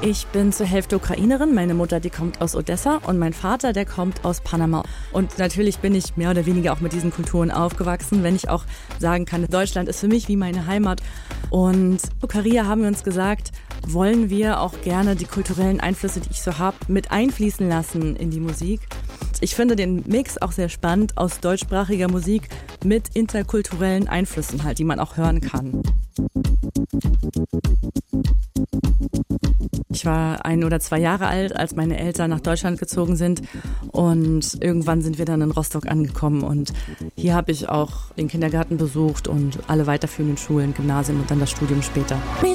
Ich bin zur Hälfte Ukrainerin. Meine Mutter, die kommt aus Odessa und mein Vater, der kommt aus Panama. Und natürlich bin ich mehr oder weniger auch mit diesen Kulturen aufgewachsen, wenn ich auch sagen kann, Deutschland ist für mich wie meine Heimat. Und Okaria haben wir uns gesagt, wollen wir auch gerne die kulturellen Einflüsse, die ich so habe, mit einfließen lassen in die Musik. Ich finde den Mix auch sehr spannend aus deutschsprachiger Musik mit interkulturellen Einflüssen halt, die man auch hören kann. Ich war 1 oder 2 Jahre alt, als meine Eltern nach Deutschland gezogen sind und irgendwann sind wir dann in Rostock angekommen und hier habe ich auch den Kindergarten besucht und alle weiterführenden Schulen, Gymnasien und dann das Studium später.